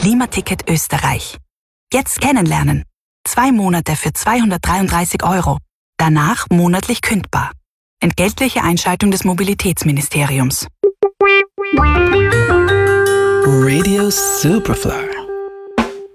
Klimaticket Österreich. Jetzt kennenlernen. 2 Monate für 233 €. Danach monatlich kündbar. Entgeltliche Einschaltung des Mobilitätsministeriums. Radio Superfly.